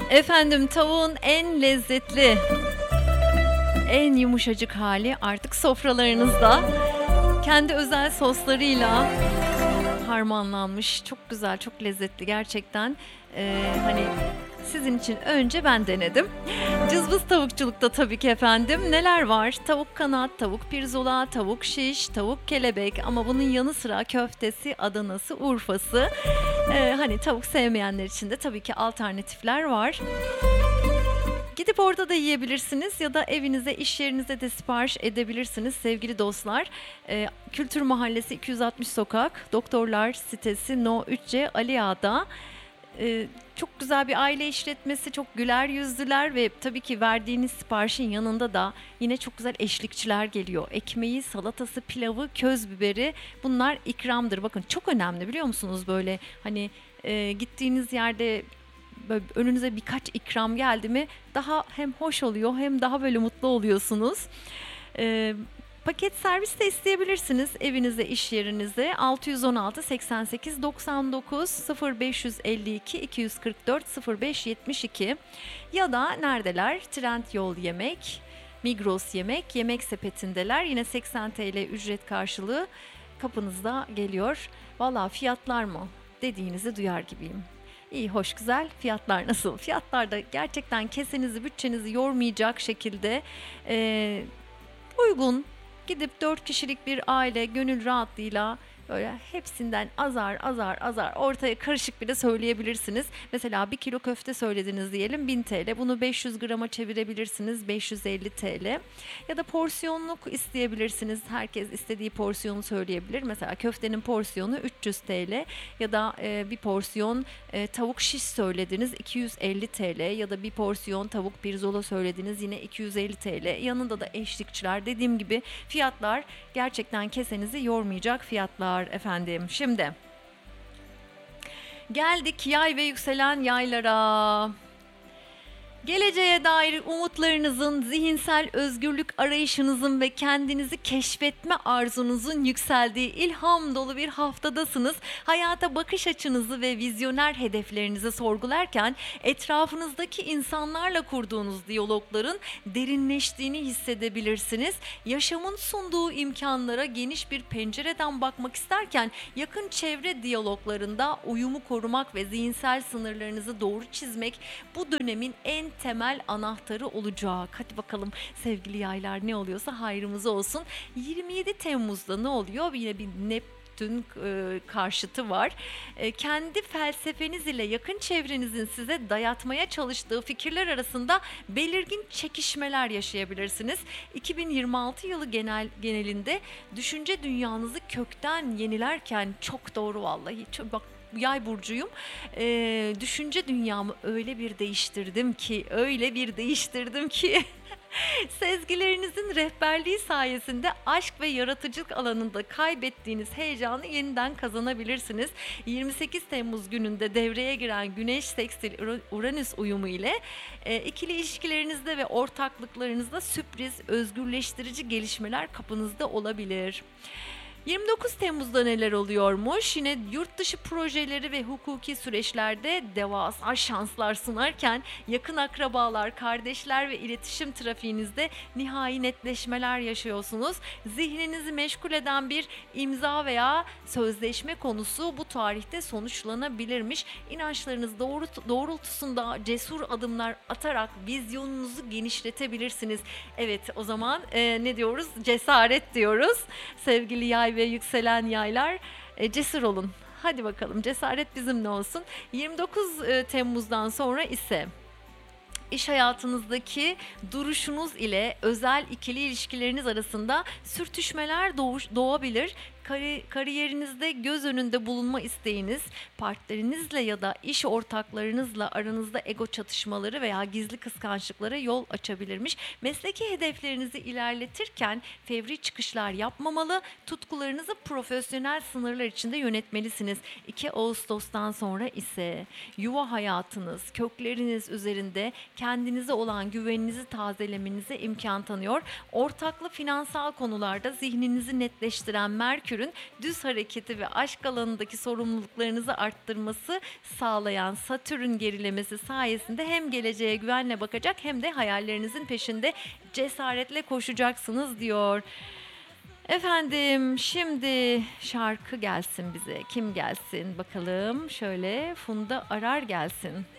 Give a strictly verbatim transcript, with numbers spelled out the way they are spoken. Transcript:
Efendim, tavuğun en lezzetli, en yumuşacık hali artık sofralarınızda. Kendi özel soslarıyla harmanlanmış. Çok güzel, çok lezzetli gerçekten. Ee, hani sizin için önce ben denedim. Cızbız tavukçulukta tabii ki efendim neler var? Tavuk kanat, tavuk pirzola, tavuk şiş, tavuk kelebek ama bunun yanı sıra köftesi, Adanası, Urfası. Ee, hani tavuk sevmeyenler için de tabii ki alternatifler var. Gidip orada da yiyebilirsiniz ya da evinize, iş yerinize de sipariş edebilirsiniz sevgili dostlar. Ee, Kültür Mahallesi iki yüz altmış Sokak, Doktorlar Sitesi No üç C Ali Ağa'da. Ee, çok güzel bir aile işletmesi, çok güler yüzlüler ve tabii ki verdiğiniz siparişin yanında da yine çok güzel eşlikçiler geliyor. Ekmeği, salatası, pilavı, köz biberi, bunlar ikramdır. Bakın çok önemli, biliyor musunuz, böyle hani e, gittiğiniz yerde böyle önünüze birkaç ikram geldi mi daha hem hoş oluyor hem daha böyle mutlu oluyorsunuz. Ee, Paket servis de isteyebilirsiniz evinize, iş yerinize. altı yüz on altı seksen sekiz doksan dokuz sıfır beş elli iki iki yüz kırk dört sıfır beş yetmiş iki ya da neredeler? Trendyol Yemek, Migros Yemek, Yemek Sepeti'ndeler. Yine seksen TL ücret karşılığı kapınızda geliyor. Vallahi fiyatlar mı dediğinizi duyar gibiyim. İyi, hoş, güzel. Fiyatlar nasıl? Fiyatlar da gerçekten kesenizi, bütçenizi yormayacak şekilde e, uygun. Gidip dört kişilik bir aile gönül rahatlığıyla böyle hepsinden azar azar azar ortaya karışık bile söyleyebilirsiniz. Mesela bir kilo köfte söylediniz diyelim, bin TL. Bunu beş yüz grama çevirebilirsiniz, beş yüz elli TL. Ya da porsiyonluk isteyebilirsiniz. Herkes istediği porsiyonu söyleyebilir. Mesela köftenin porsiyonu üç yüz TL ya da e, bir porsiyon e, tavuk şiş söylediniz, iki yüz elli TL ya da bir porsiyon tavuk pirzola söylediniz, yine iki yüz elli TL. Yanında da eşlikçiler. Dediğim gibi fiyatlar gerçekten kesenizi yormayacak fiyatlar efendim. Şimdi geldik yay ve yükselen yaylara. Geleceğe dair umutlarınızın, zihinsel özgürlük arayışınızın ve kendinizi keşfetme arzunuzun yükseldiği ilham dolu bir haftadasınız. Hayata bakış açınızı ve vizyoner hedeflerinizi sorgularken etrafınızdaki insanlarla kurduğunuz diyalogların derinleştiğini hissedebilirsiniz. Yaşamın sunduğu imkanlara geniş bir pencereden bakmak isterken yakın çevre diyaloglarında uyumu korumak ve zihinsel sınırlarınızı doğru çizmek bu dönemin en temel anahtarı olacak. Hadi bakalım sevgili yaylar, ne oluyorsa hayrımıza olsun. yirmi yedi Temmuz'da ne oluyor? Yine bir Neptün e, karşıtı var. E, kendi felsefeniz ile yakın çevrenizin size dayatmaya çalıştığı fikirler arasında belirgin çekişmeler yaşayabilirsiniz. iki bin yirmi altı yılı genel genelinde düşünce dünyanızı kökten yenilerken, çok doğru vallahi, çok, bak, Yay burcuyum. Ee, düşünce dünyamı öyle bir değiştirdim ki, öyle bir değiştirdim ki sezgilerinizin rehberliği sayesinde aşk ve yaratıcılık alanında kaybettiğiniz heyecanı yeniden kazanabilirsiniz. yirmi sekiz Temmuz gününde devreye giren Güneş Sekstil Uranüs uyumu ile e, ikili ilişkilerinizde ve ortaklıklarınızda sürpriz, özgürleştirici gelişmeler kapınızda olabilir. yirmi dokuz Temmuz'da neler oluyormuş? Yine yurt dışı projeleri ve hukuki süreçlerde devasa şanslar sunarken yakın akrabalar, kardeşler ve iletişim trafiğinizde nihai netleşmeler yaşıyorsunuz. Zihninizi meşgul eden bir imza veya sözleşme konusu bu tarihte sonuçlanabilirmiş. İnançlarınız doğru, doğrultusunda cesur adımlar atarak vizyonunuzu genişletebilirsiniz. Evet, o zaman e, ne diyoruz? Cesaret diyoruz. Sevgili yay ve yükselen yaylar, e, cesur olun. Hadi bakalım, cesaret bizimle olsun. yirmi dokuz e, Temmuz'dan sonra ise İş hayatınızdaki duruşunuz ile özel ikili ilişkileriniz arasında sürtüşmeler doğuş, doğabilir. Kari, kariyerinizde göz önünde bulunma isteğiniz, partnerinizle ya da iş ortaklarınızla aranızda ego çatışmaları veya gizli kıskançlıklara yol açabilirmiş. Mesleki hedeflerinizi ilerletirken fevri çıkışlar yapmamalı, tutkularınızı profesyonel sınırlar içinde yönetmelisiniz. iki Ağustos'tan sonra ise yuva hayatınız, kökleriniz üzerinde kendinize olan güveninizi tazelemenize imkan tanıyor. Ortaklı finansal konularda zihninizi netleştiren Merkür Satürn düz hareketi ve aşk alanındaki sorumluluklarınızı arttırması sağlayan Satürn gerilemesi sayesinde hem geleceğe güvenle bakacak hem de hayallerinizin peşinde cesaretle koşacaksınız diyor. Efendim şimdi şarkı gelsin bize. Kim gelsin bakalım? Şöyle Funda Arar gelsin.